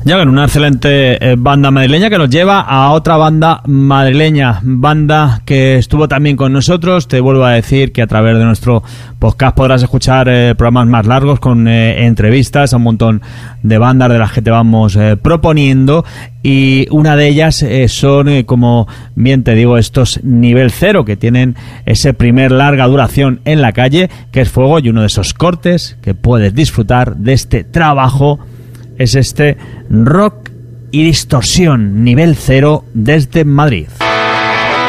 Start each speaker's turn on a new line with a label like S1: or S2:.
S1: Llegan una excelente banda madrileña que nos lleva a otra banda madrileña, banda que estuvo también con nosotros. Te vuelvo a decir que a través de nuestro podcast podrás escuchar programas más largos con entrevistas a un montón de bandas de las que te vamos proponiendo, y una de ellas son, como bien te digo, estos Nivel Cero, que tienen ese primer larga duración en la calle, que es Fuego, y uno de esos cortes que puedes disfrutar de este trabajo es este Rock y Distorsión, Nivel Cero, desde Madrid.